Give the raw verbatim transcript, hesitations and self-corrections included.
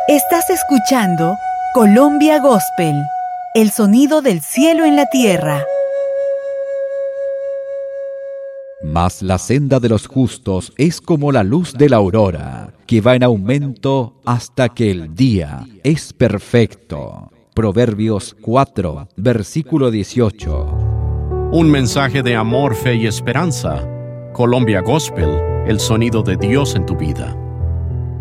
Estás escuchando Colombia Gospel, el sonido del cielo en la tierra. Mas la senda de los justos es como la luz de la aurora, que va en aumento hasta que el día es perfecto. Proverbios cuatro, versículo dieciocho. Un mensaje de amor, fe y esperanza. Colombia Gospel, el sonido de Dios en tu vida.